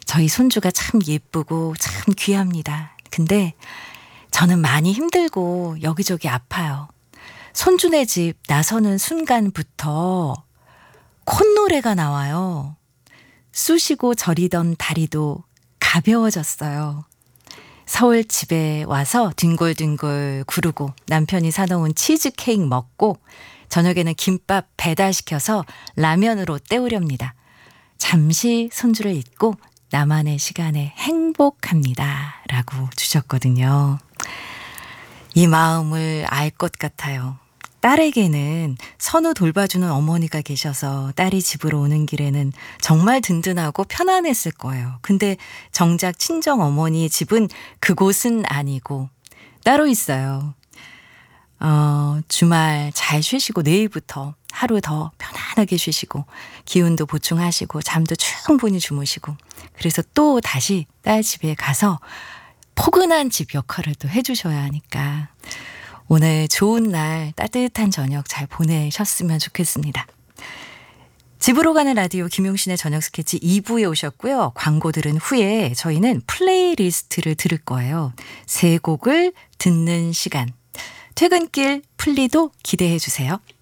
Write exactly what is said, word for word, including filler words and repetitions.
저희 손주가 참 예쁘고 참 귀합니다. 근데 저는 많이 힘들고 여기저기 아파요. 손주네 집 나서는 순간부터 콧노래가 나와요. 쑤시고 저리던 다리도 가벼워졌어요. 서울 집에 와서 뒹굴뒹굴 구르고 남편이 사놓은 치즈케이크 먹고 저녁에는 김밥 배달시켜서 라면으로 때우렵니다. 잠시 손주를 잊고 나만의 시간에 행복합니다. 라고 주셨거든요. 이 마음을 알 것 같아요. 딸에게는 선우 돌봐주는 어머니가 계셔서 딸이 집으로 오는 길에는 정말 든든하고 편안했을 거예요. 근데 정작 친정 어머니의 집은 그곳은 아니고 따로 있어요. 어, 주말 잘 쉬시고 내일부터 하루 더 편안하게 쉬시고 기운도 보충하시고 잠도 충분히 주무시고 그래서 또 다시 딸 집에 가서 포근한 집 역할을 또 해주셔야 하니까 오늘 좋은 날 따뜻한 저녁 잘 보내셨으면 좋겠습니다. 집으로 가는 라디오 김용신의 저녁 스케치 이 부에 오셨고요. 광고 들은 후에 저희는 플레이리스트를 들을 거예요. 세 곡을 듣는 시간. 퇴근길 플리도 기대해 주세요.